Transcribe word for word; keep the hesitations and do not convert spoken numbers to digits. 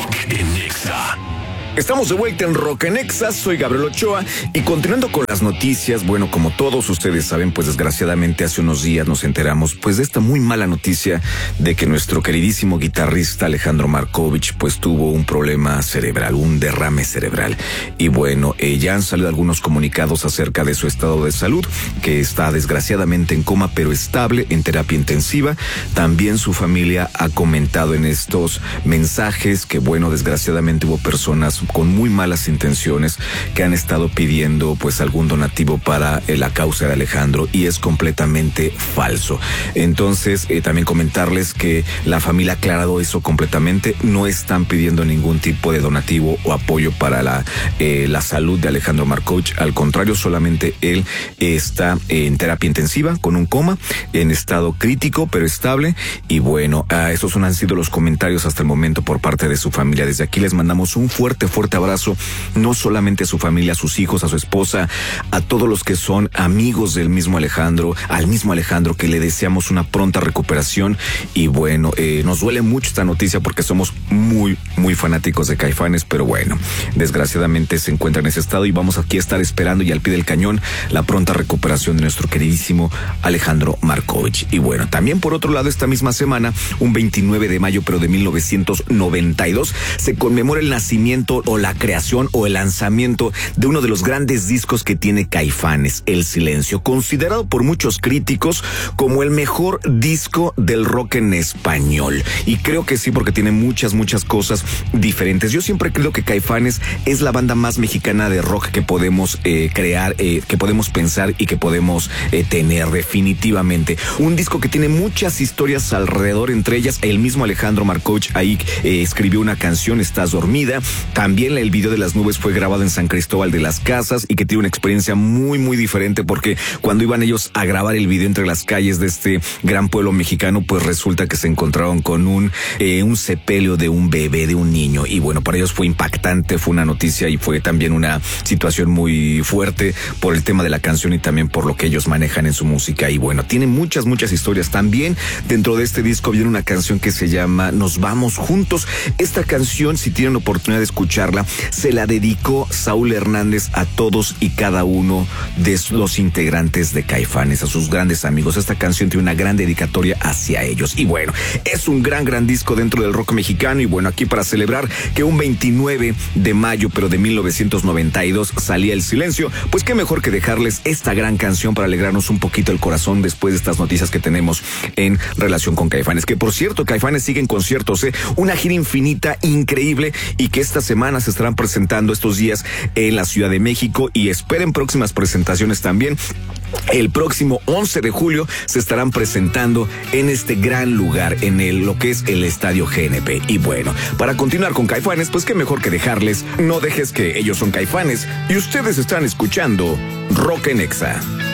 Rock en Exa. Estamos de vuelta en Rock en Exa, soy Gabriel Ochoa y continuando con las noticias, bueno, como todos ustedes saben, pues desgraciadamente hace unos días nos enteramos pues de esta muy mala noticia de que nuestro queridísimo guitarrista Alejandro Markovich pues tuvo un problema cerebral, un derrame cerebral. Y bueno, eh, ya han salido algunos comunicados acerca de su estado de salud, que está desgraciadamente en coma pero estable en terapia intensiva. También su familia ha comentado en estos mensajes que bueno, desgraciadamente hubo personas con muy malas intenciones que han estado pidiendo pues algún donativo para eh, la causa de Alejandro, y es completamente falso. Entonces eh, también comentarles que la familia ha aclarado eso completamente, no están pidiendo ningún tipo de donativo o apoyo para la, eh, la salud de Alejandro Markovich, al contrario, solamente él eh, está en terapia intensiva con un coma, en estado crítico pero estable. Y bueno, uh, esos son, han sido los comentarios hasta el momento por parte de su familia. Desde aquí les mandamos un fuerte fuerte abrazo, no solamente a su familia, a sus hijos, a su esposa, a todos los que son amigos del mismo Alejandro, al mismo Alejandro, que le deseamos una pronta recuperación. Y bueno, eh, nos duele mucho esta noticia porque somos muy, muy fanáticos de Caifanes, pero bueno, desgraciadamente se encuentra en ese estado y vamos aquí a estar esperando y al pie del cañón la pronta recuperación de nuestro queridísimo Alejandro Markovich. Y bueno, también por otro lado, esta misma semana, un veintinueve de mayo, pero de mil novecientos noventa y dos, se conmemora el nacimiento o la creación o el lanzamiento de uno de los grandes discos que tiene Caifanes, El Silencio, considerado por muchos críticos como el mejor disco del rock en español. Y creo que sí, porque tiene muchas, muchas cosas diferentes. Yo siempre creo que Caifanes es la banda más mexicana de rock que podemos eh, crear, eh, que podemos pensar y que podemos eh, tener definitivamente. Un disco que tiene muchas historias alrededor, entre ellas el mismo Alejandro Markovich ahí eh, escribió una canción, Estás Dormida. También el video de las nubes fue grabado en San Cristóbal de las Casas y que tiene una experiencia muy muy diferente, porque cuando iban ellos a grabar el video entre las calles de este gran pueblo mexicano, pues resulta que se encontraron con un eh, un sepelio de un bebé, de un niño. Y bueno, para ellos fue impactante, fue una noticia y fue también una situación muy fuerte por el tema de la canción y también por lo que ellos manejan en su música. Y bueno, tiene muchas muchas historias. También dentro de este disco viene una canción que se llama Nos Vamos Juntos. Esta canción, si tienen oportunidad de escucharla, se la dedicó Saúl Hernández a todos y cada uno de los integrantes de Caifanes, a sus grandes amigos. Esta canción tiene una gran dedicatoria hacia ellos. Y bueno, es un gran, gran disco dentro del rock mexicano. Y bueno, aquí para celebrar que un veintinueve de mayo, pero de mil novecientos noventa y dos, salía El Silencio, pues qué mejor que dejarles esta gran canción para alegrarnos un poquito el corazón después de estas noticias que tenemos en relación con Caifanes. Que por cierto, Caifanes sigue en conciertos, ¿eh? Una gira infinita, increíble, y que esta semana se estarán presentando estos días en la Ciudad de México, y esperen próximas presentaciones también. El próximo once de julio se estarán presentando en este gran lugar, en el, lo que es el Estadio G N P. Y bueno, para continuar con Caifanes, pues qué mejor que dejarles No Dejes Que. Ellos son Caifanes y ustedes están escuchando Rock en Exa.